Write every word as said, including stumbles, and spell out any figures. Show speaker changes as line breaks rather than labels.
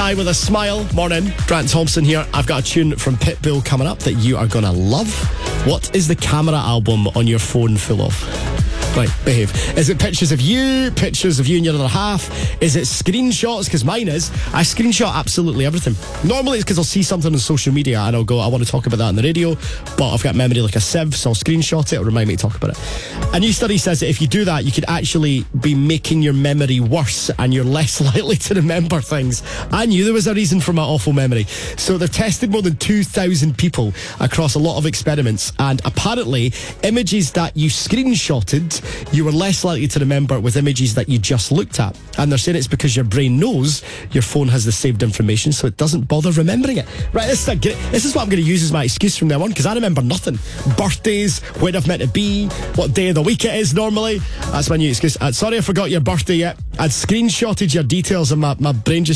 guy with a smile. Morning, Grant Thompson here. I've got a tune from Pitbull coming up that you are going to love. What is the camera album on your phone full of? Right, behave. Is it pictures of you? Pictures of you and your other half? Is it screenshots? Because mine is. I screenshot absolutely everything. Normally it's because I'll see something on social media and I'll go, I want to talk about that on the radio, but I've got memory like a sieve, so I'll screenshot it. It'll remind me to talk about it. A new study says that if you do that, you could actually be making your memory worse and you're less likely to remember things. I knew there was a reason for my awful memory. So they've tested more than two thousand people across a lot of experiments, and apparently images that you screenshotted, you were less likely to remember with images that you just looked at. And they're saying it's because your brain knows your phone has the saved information, so it doesn't bother remembering it. Right, this is, a great, this is what I'm going to use as my excuse from now on, because I remember nothing. Birthdays, when I've meant to be, what day of the week it is normally. That's my new excuse. Uh, sorry I forgot your birthday yet. I'd screenshotted your details and my, my brain just